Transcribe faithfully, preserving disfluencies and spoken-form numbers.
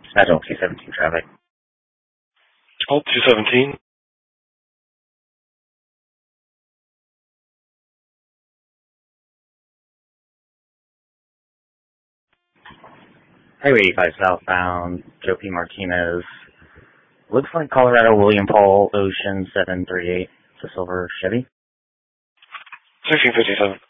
Schedule two seventeen traffic. Hold two seventeen. Highway eighty-five southbound, Joe P. Martinez. Looks like Colorado William Paul Ocean seven three eight. It's a silver Chevy. sixteen fifty-seven.